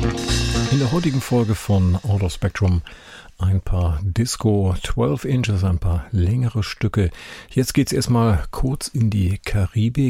In der heutigen Folge von Out of Spectrum ein paar Disco 12 Inches, ein paar längere Stücke. Jetzt geht's erstmal kurz in die Karibik.